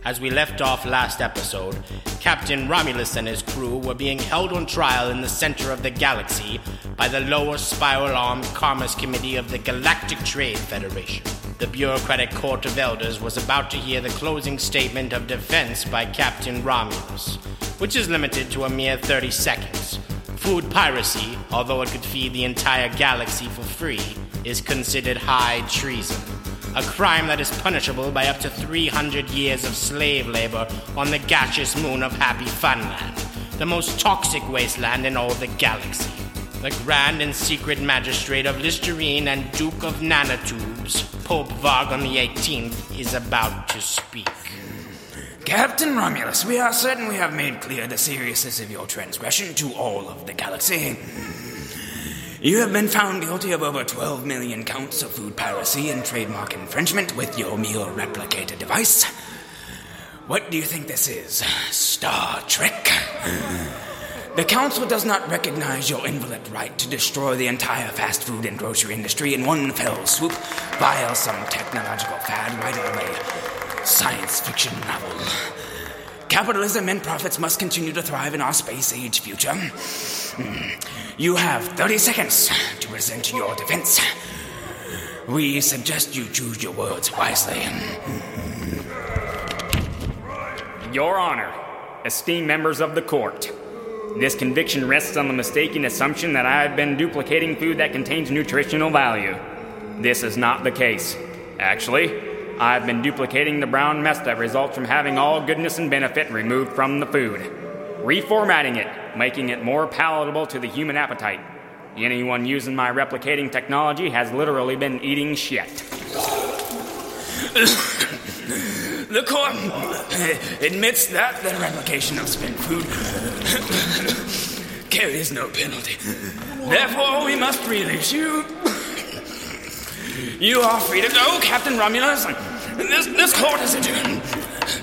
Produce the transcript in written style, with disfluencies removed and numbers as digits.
As we left off last episode, Captain Romulus and his crew were being held on trial in the center of the galaxy by the Lower Spiral Armed Commerce Committee of the Galactic Trade Federation. The bureaucratic court of elders was about to hear the closing statement of defense by Captain Romulus, which is limited to a mere 30 seconds. Food piracy, although it could feed the entire galaxy for free, is considered high treason. A crime that is punishable by up to 300 years of slave labor on the gaseous moon of Happy Funland, the most toxic wasteland in all the galaxy. The Grand and Secret Magistrate of Listerine and Duke of Nanotubes, Pope Vargon the 18th, is about to speak. Captain Romulus, we are certain we have made clear the seriousness of your transgression to all of the galaxy. You have been found guilty of over 12 million counts of food piracy and trademark infringement with your meal replicator device. What do you think this is? Star Trek? The Council does not recognize your invalid right to destroy the entire fast food and grocery industry in one fell swoop via some technological fad right away. Science fiction novel. Capitalism and profits must continue to thrive in our space-age future. You have 30 seconds to present your defense. We suggest you choose your words wisely. Your Honor, esteemed members of the court, this conviction rests on the mistaken assumption that I have been duplicating food that contains nutritional value. This is not the case. Actually, I've been duplicating the brown mess that results from having all goodness and benefit removed from the food, reformatting it, making it more palatable to the human appetite. Anyone using my replicating technology has literally been eating shit. The court admits that the replication of spent food carries no penalty. Therefore, we must release you. You are free to go, Captain Romulus. This court is adjourned.